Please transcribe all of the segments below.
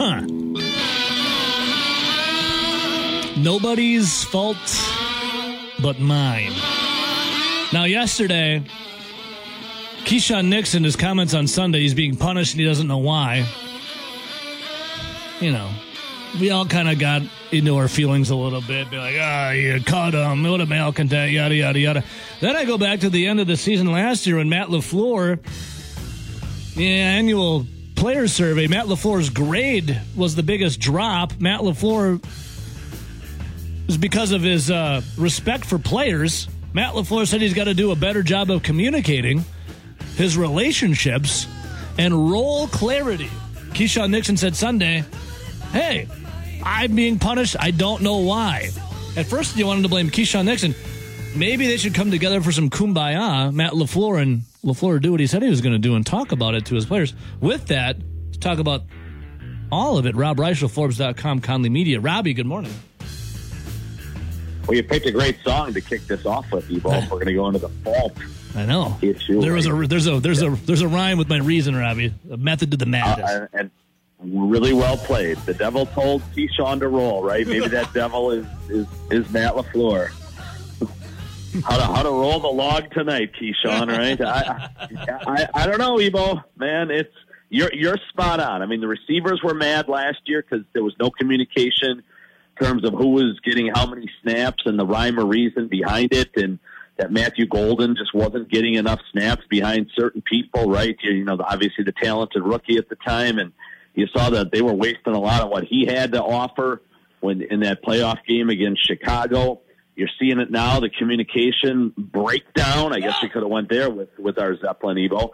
Nobody's fault but mine. Now, yesterday, Keyshawn Nixon, his comments on Sunday, he's being punished and he doesn't know why. You know, we all kind of got into our feelings a little bit. Be like, you caught him. What a malcontent, yada, yada, yada. Then I go back to the end of the season last year when Matt LaFleur, the annual player survey, Matt LaFleur's grade was the biggest drop. Matt LaFleur was because of his respect for players. Matt LaFleur said he's got to do a better job of communicating his relationships and role clarity. Keyshawn Nixon said Sunday, hey, I'm being punished. I don't know why. At first, you wanted to blame Keyshawn Nixon. Maybe they should come together for some kumbaya. Matt LaFleur and LaFleur do what he said he was going to do and talk about it to his players. With that, let's talk about all of it. Rob Reichel, Forbes.com, Conley Media. Robbie, good morning. Well, you picked a great song to kick this off with, Evo. We're going to go into the fault. I know. Issue. There's a rhyme with my reason, Robbie. A method to the madness. And really well played. The devil told Keyshawn to roll, right? Maybe that devil is Matt LaFleur. How to roll the log tonight, Keyshawn? Right? I don't know, Evo. Man, you're spot on. I mean, the receivers were mad last year because there was no communication in terms of who was getting how many snaps and the rhyme or reason behind it, and that Matthew Golden just wasn't getting enough snaps behind certain people, right? You know, obviously the talented rookie at the time, and you saw that they were wasting a lot of what he had to offer when in that playoff game against Chicago. You're seeing it now, the communication breakdown. I guess we could have went there with our Zeppelin Evo.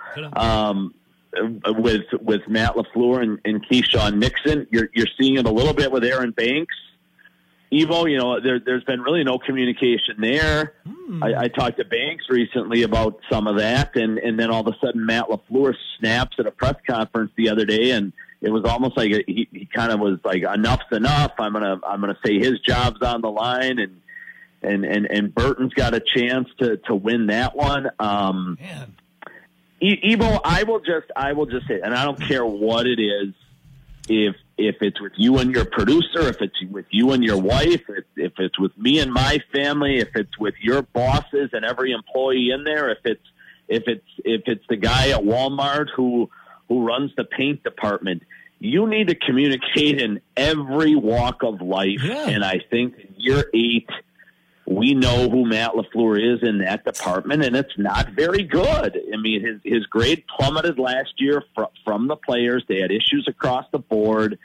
With Matt LaFleur and Keyshawn Nixon. You're seeing it a little bit with Aaron Banks. Evo, you know, there's been really no communication there. I talked to Banks recently about some of that, and then all of a sudden Matt LaFleur snaps at a press conference the other day, and it was almost like he kind of was like, enough's enough. I'm gonna say his job's on the line, and Burton's got a chance to win that one. Evo, I will just say, and I don't care what it is, if it's with you and your producer, if it's with you and your wife, if it's with me and my family, if it's with your bosses and every employee in there, if it's the guy at Walmart who runs the paint department, you need to communicate in every walk of life. Yeah. And I think year 8, we know who Matt LaFleur is in that department, and it's not very good. I mean, his grade plummeted last year from the players. They had issues across the board.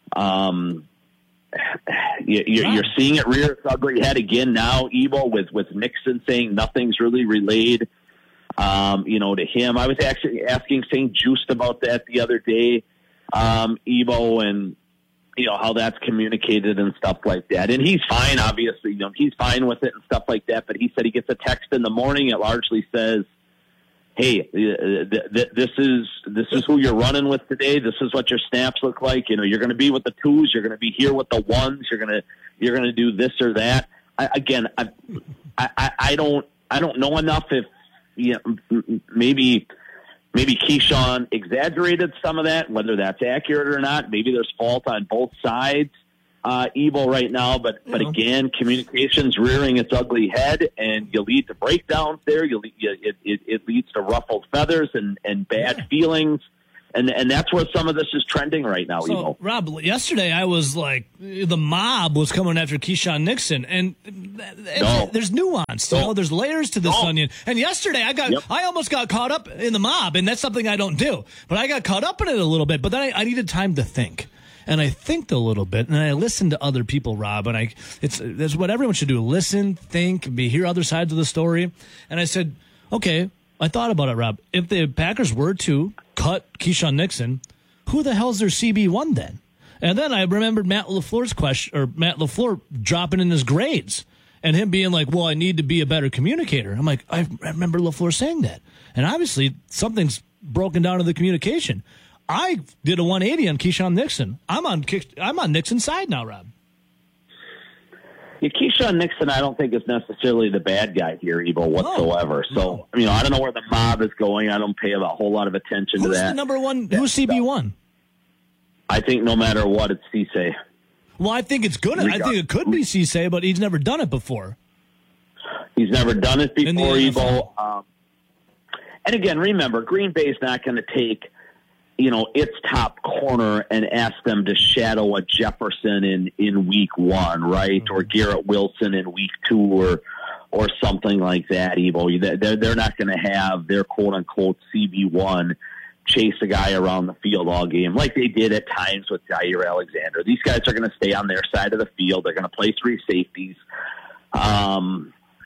You're seeing it rear its ugly head again now, Evo, with Nixon saying nothing's really relayed, to him. I was actually asking St. Just about that the other day, Evo, and how that's communicated and stuff like that. And he's fine, obviously. He's fine with it and stuff like that. But he said he gets a text in the morning. It largely says, hey, this is who you're running with today. This is what your snaps look like. You're going to be with the 2s. You're going to be here with the 1s. You're going to do this or that. I don't know enough if maybe Keyshawn exaggerated some of that, whether that's accurate or not. Maybe there's fault on both sides, Evo, right now. But again, communication's rearing its ugly head, and you lead to breakdowns there. It leads to ruffled feathers and bad feelings. And that's where some of this is trending right now, Evo. Rob, yesterday I was like, the mob was coming after Keyshawn Nixon, and there's nuance. There's layers to this onion. And yesterday I almost got caught up in the mob, and that's something I don't do. But I got caught up in it a little bit. But then I needed time to think. And I thinked a little bit, and I listened to other people, Rob, and that's what everyone should do. Listen, think, hear other sides of the story. And I said, okay, I thought about it, Rob. If the Packers were to cut Keyshawn Nixon, who the hell's their CB1 then? And then I remembered Matt LaFleur's question, or Matt LaFleur dropping in his grades, and him being like, well, I need to be a better communicator. I'm like, I remember LaFleur saying that. And obviously something's broken down in the communication. I did a 180 on Keyshawn Nixon. I'm on Nixon's side now, Rob. Yeah, Keyshawn Nixon, I don't think is necessarily the bad guy here, Evo, whatsoever. So, I don't know where the mob is going. I don't pay a whole lot of attention to that. Who's the number one? Who's CB1? I think no matter what, it's Cisse. Well, I think it's good. I think it could be Cisse, but he's never done it before. He's never done it before, Evo. And again, remember, Green Bay's not going to take, its top corner and ask them to shadow a Jefferson in week 1, right? Mm-hmm. Or Garrett Wilson in week 2 or something like that, Evo. They're not going to have their quote-unquote CB1 chase a guy around the field all game like they did at times with Jair Alexander. These guys are going to stay on their side of the field. They're going to play 3 safeties. I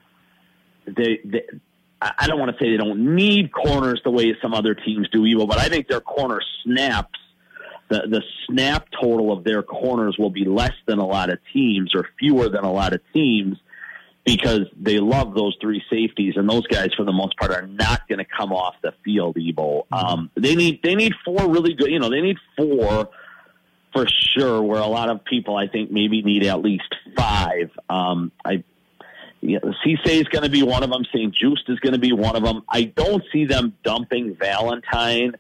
don't want to say they don't need corners the way some other teams do, Evo, but I think their corner snaps, the snap total of their corners will be less than a lot of teams or fewer than a lot of teams because they love those 3 safeties, and those guys, for the most part, are not going to come off the field, Evo. They need 4 really good, they need 4 for sure, where a lot of people, I think, maybe need at least 5. Cisse is going to be one of them. St. Juste is going to be one of them. I don't see them dumping Valentine,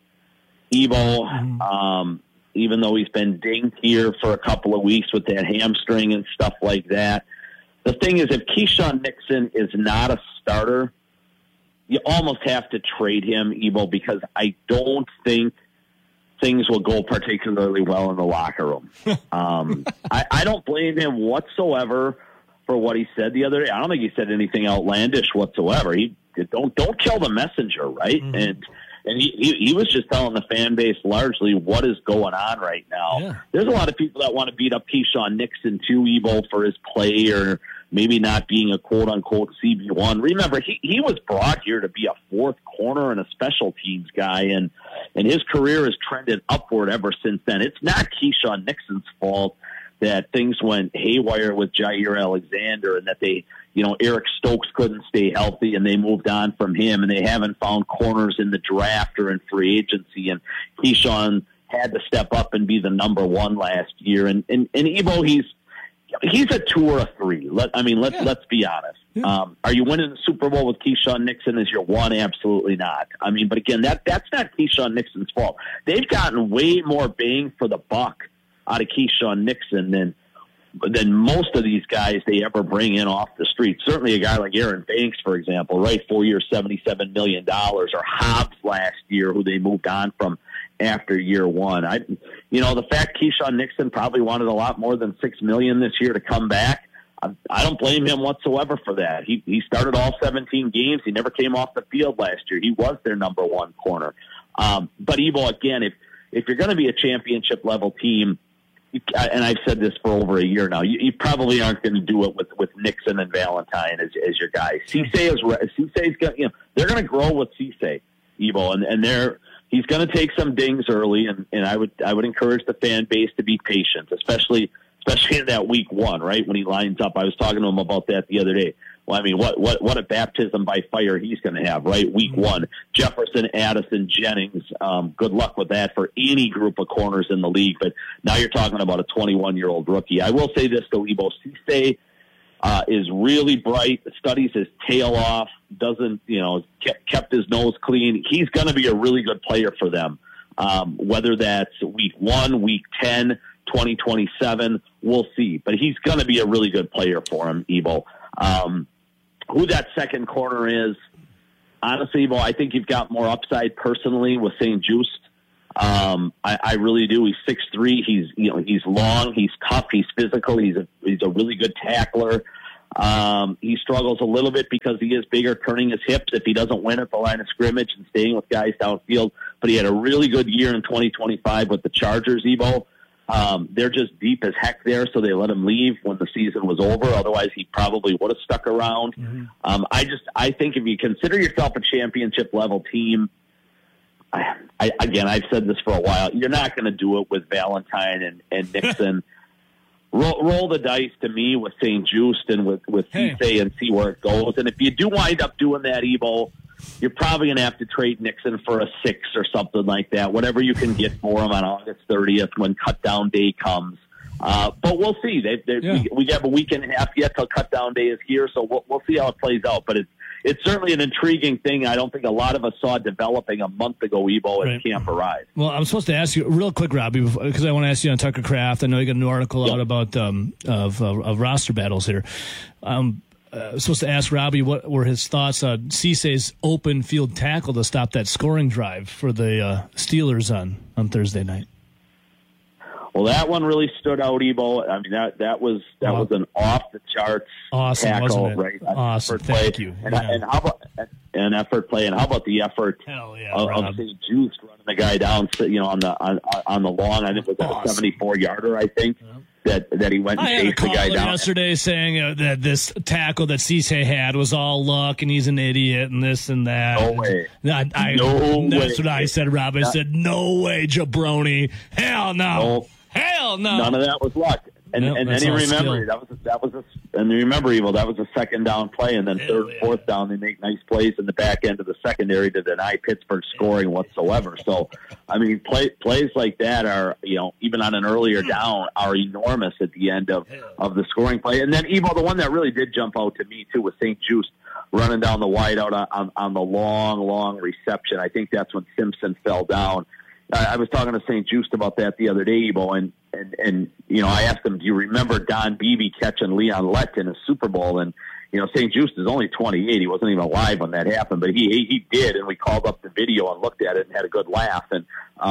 Evo, even though he's been dinged here for a couple of weeks with that hamstring and stuff like that. The thing is, if Keyshawn Nixon is not a starter, you almost have to trade him, Evo, because I don't think things will go particularly well in the locker room. I don't blame him whatsoever for what he said the other day. I don't think he said anything outlandish whatsoever. He don't kill the messenger, right? Mm-hmm. And he was just telling the fan base largely what is going on right now. Yeah. There's a lot of people that want to beat up Keyshawn Nixon too, Evo, for his play or maybe not being a quote-unquote CB1. Remember, he was brought here to be a 4th corner and a special teams guy, and his career has trended upward ever since then. It's not Keyshawn Nixon's fault that things went haywire with Jair Alexander and that Eric Stokes couldn't stay healthy and they moved on from him and they haven't found corners in the draft or in free agency. And Keyshawn had to step up and be the number 1 last year. And Evo, he's a 2 or a 3. Let's be honest. Yeah. Are you winning the Super Bowl with Keyshawn Nixon as your 1? Absolutely not. But again, that's not Keyshawn Nixon's fault. They've gotten way more bang for the buck out of Keyshawn Nixon than most of these guys they ever bring in off the street. Certainly a guy like Aaron Banks, for example, right? 4 years, $77 million, or Hobbs last year, who they moved on from after year 1. The fact Keyshawn Nixon probably wanted a lot more than $6 million this year to come back, I don't blame him whatsoever for that. He started all 17 games. He never came off the field last year. He was their number 1 corner. But Evo, again, if you're going to be a championship level team, and I've said this for over a year now, you probably aren't going to do it with Nixon and Valentine as your guys. Cisse's got, they're going to grow with Cisse, Evo, and he's going to take some dings early, and I would encourage the fan base to be patient, especially in that week 1, right, when he lines up. I was talking to him about that the other day. Well, what a baptism by fire he's going to have, right? Week 1, Jefferson, Addison, Jennings. Good luck with that for any group of corners in the league. But now you're talking about a 21-year-old rookie. I will say this, though, Evo. Cisse is really bright, studies his tail off, doesn't, kept his nose clean. He's going to be a really good player for them. Whether that's week 1, week 10, 2027, we'll see. But he's going to be a really good player for him, Evo. Who that second corner is, honestly, Evo, I think you've got more upside personally with St. Juste. I really do. He's 6'3". He's long. He's tough. He's physical. He's a really good tackler. He struggles a little bit because he is bigger, turning his hips if he doesn't win at the line of scrimmage and staying with guys downfield. But he had a really good year in 2025 with the Chargers, Evo. They're just deep as heck there, so they let him leave when the season was over. Otherwise, he probably would have stuck around. Mm-hmm. I think if you consider yourself a championship level team, I've said this for a while, you're not going to do it with Valentine and Nixon. Roll the dice to me with St. Juste and with Cisse and see where it goes. And if you do wind up doing that, Evo, you're probably going to have to trade Nixon for a 6 or something like that, whatever you can get for him on August 30th when cut-down day comes. But we'll see. We have a week and a half yet till cut-down day is here, so we'll see how it plays out. But it's certainly an intriguing thing. I don't think a lot of us saw developing a month ago, Ebo, as camp arrived. Well, I'm supposed to ask you real quick, Robbie, because I want to ask you on Tucker Kraft. I know you got a new article out about of roster battles here. I was supposed to ask Robbie what were his thoughts on Cisse's open field tackle to stop that scoring drive for the Steelers on Thursday night. Well, that one really stood out, Ebo. I mean, that was an off the charts tackle, right? Awesome, thank you. And how about an effort play? And how about the effort of St. Juice running the guy down, on the long? I think it was a 74-yarder, I think. That he went and chased the guy down. Yesterday saying that this tackle that Cisse had was all luck and he's an idiot and this and that. No way. That's what I said, Rob. I said, no way, jabroni. Hell no. Hell no. None of that was luck. And then he remembered that was a second down play, and then third and fourth down they make nice plays in the back end of the secondary to deny Pittsburgh scoring whatsoever. So, I mean, plays like that are, even on an earlier down, are enormous at the end of the scoring play. And then, Evo, the one that really did jump out to me too was St. Just running down the wide out on the long reception. I think that's when Simpson fell down. I was talking to St. Just about that the other day, Ebo, and I asked him, do you remember Don Beebe catching Leon Lett in a Super Bowl? And, St. Just is only 28. He wasn't even alive when that happened, but he did, and we called up the video and looked at it and had a good laugh. And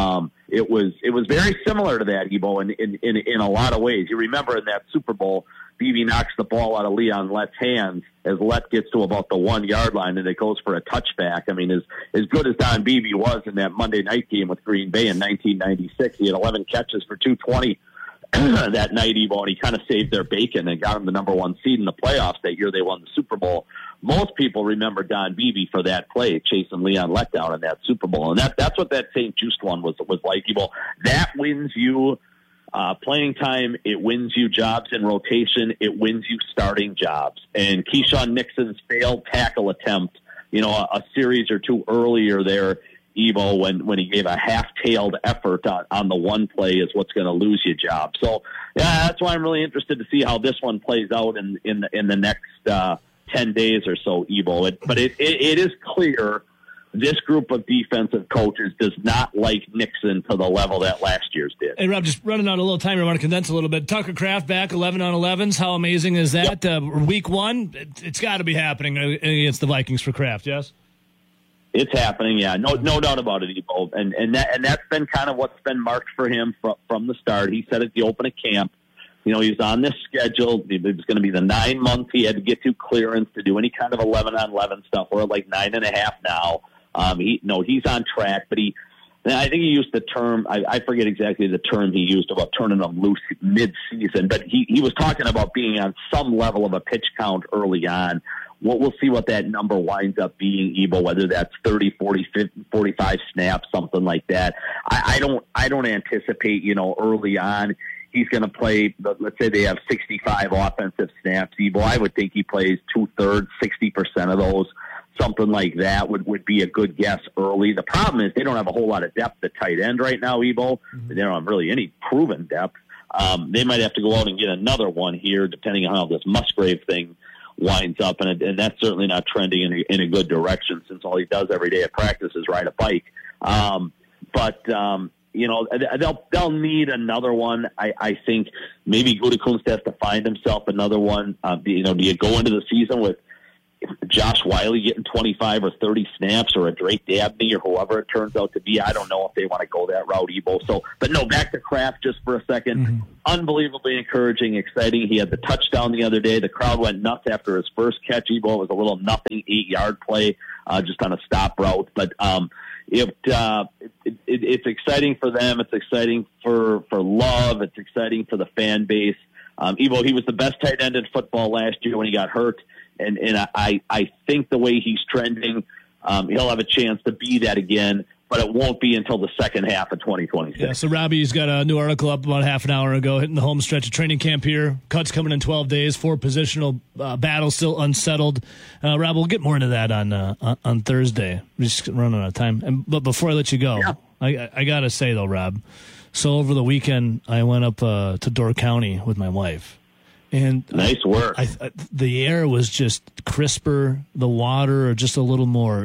it was very similar to that, Ebo, in a lot of ways. You remember in that Super Bowl, Beebe knocks the ball out of Leon Lett's hands as Lett gets to about the 1 yard line, and it goes for a touchback. I mean, as good as Don Beebe was in that Monday night game with Green Bay in 1996, he had 11 catches for 220 that night, Evo, and he kind of saved their bacon and got them the number 1 seed in the playoffs that year they won the Super Bowl. Most people remember Don Beebe for that play, chasing Leon Lett down in that Super Bowl, and that's what that St. Just one was like, Evo. That wins you playing time. It wins you jobs in rotation. It wins you starting jobs. And Keyshawn Nixon's failed tackle attempt, a series or two earlier there, Evo, when he gave a half-tailed effort on the one play is what's going to lose you job. So, yeah, that's why I'm really interested to see how this one plays out in the next 10 days or so, Evo. But it is clear this group of defensive coaches does not like Nixon to the level that last year's did. Hey, Rob, just running out a little time. I want to condense a little bit. Tucker Kraft back 11 on 11s. How amazing is that? Yep. Week 1, it's got to be happening against the Vikings for Kraft, yes? It's happening, yeah. No doubt about it, Evo. And that's been kind of what's been marked for him from the start. He said at the open of camp, he's on this schedule. It was going to be the 9 months he had to get through clearance to do any kind of 11 on 11 stuff. We're at like 9.5 now. He's on track, but I think he used the term, I forget exactly the term he used about turning them loose mid-season, but he was talking about being on some level of a pitch count early on. We'll see what that number winds up being, Evo, whether that's 30, 40, 50, 45 snaps, something like that. I don't anticipate, early on he's going to play, let's say they have 65 offensive snaps, Evo. I would think he plays 2/3, 60% of those. Something like that would be a good guess early. The problem is they don't have a whole lot of depth at tight end right now, Evo. They don't have really any proven depth. They might have to go out and get another one here, depending on how this Musgrave thing winds up, and that's certainly not trending in a good direction since all he does every day at practice is ride a bike. They'll need another one. I think maybe Gutekunst has to find himself another one. Do you go into the season with Josh Wiley getting 25 or 30 snaps, or a Drake Dabney, or whoever it turns out to be? I don't know if they want to go that route, Evo. So, but no, back to Kraft just for a second. Unbelievably encouraging, exciting. He had the touchdown the other day. The crowd went nuts after his first catch, Evo. It was a little nothing 8-yard play, just on a stop route. But it's exciting for them. It's exciting for Love. It's exciting for the fan base. Evo, he was the best tight end in football last year when he got hurt. And I think the way he's trending, he'll have a chance to be that again, but it won't be until the second half of 2026. Yeah, so Robbie's got a new article up about half an hour ago, hitting the home stretch of training camp here. Cuts coming in 12 days, 4 positional battles still unsettled. Rob, we'll get more into that on Thursday. We're just running out of time. But before I let you go, I got to say, though, Rob, so over the weekend I went up to Door County with my wife. And nice work. The air was just crisper. The water just a little more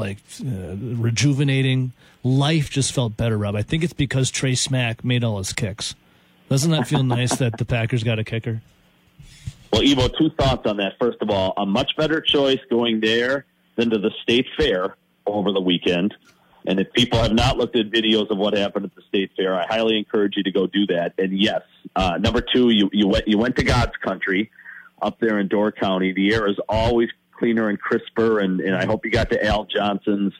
rejuvenating. Life just felt better, Rob. I think it's because Trey Smack made all his kicks. Doesn't that feel nice that the Packers got a kicker? Well, Evo, two thoughts on that. First of all, a much better choice going there than to the State Fair over the weekend. And if people have not looked at videos of what happened at the State Fair, I highly encourage you to go do that. And yes, number two, you went to God's country up there in Door County. The air is always cleaner and crisper, and I hope you got to Al Johnson's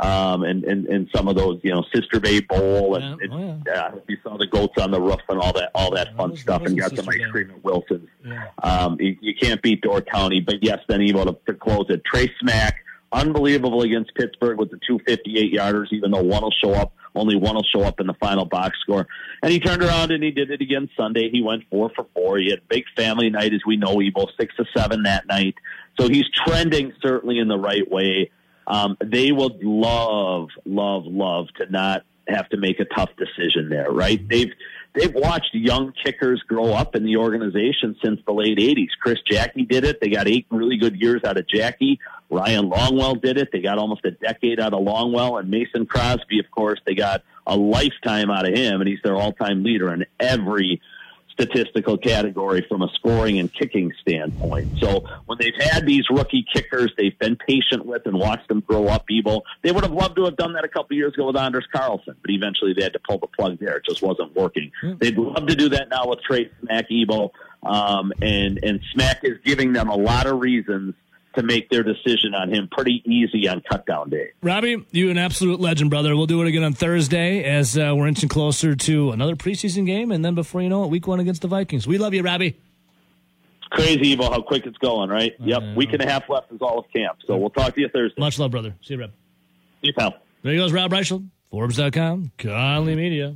and some of those, Sister Bay Bowl, and I hope you saw the goats on the roof and all that fun stuff, and got some ice cream at Wilson's. Yeah. You can't beat Door County, but yes, then Evo to close it. Trey Smack, unbelievable against Pittsburgh with the 2 58-yarders, even though only one will show up in the final box score. And he turned around and he did it again Sunday. He went 4 for 4. He had a big family night, as we know, Evo, 6 of 7 that night. So he's trending certainly in the right way. They would love to not have to make a tough decision there, right? They've watched young kickers grow up in the organization since the late 80s. Chris Jackie did it. They got 8 really good years out of Jackie. Ryan Longwell did it. They got almost a decade out of Longwell. And Mason Crosby, of course, they got a lifetime out of him, and he's their all-time leader in every statistical category from a scoring and kicking standpoint. So when they've had these rookie kickers they've been patient with and watched them grow up, Evo, they would have loved to have done that a couple of years ago with Anders Carlson, but eventually they had to pull the plug there. It just wasn't working. They'd love to do that now with Trey Smack, Evo, and Smack is giving them a lot of reasons to make their decision on him pretty easy on cutdown day. Robbie, you an absolute legend, brother. We'll do it again on Thursday as we're inching closer to another preseason game, and then before you know it, week 1 against the Vikings. We love you, Robbie. It's crazy, Evo, how quick it's going, right? Yep, week and a half left is all of camp, so we'll talk to you Thursday. Much love, brother. See you, Rob. See you, pal. There goes Rob Reichel, Forbes.com, Conley Media.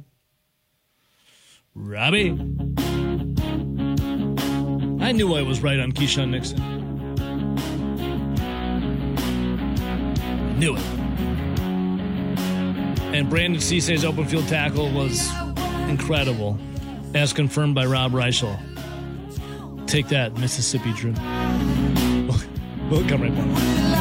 Robbie. I knew I was right on Keyshawn Nixon. Knew it. And Brandon Cissie's open field tackle was incredible, as confirmed by Rob Reichel. Take that, Mississippi Drew. We'll come right back.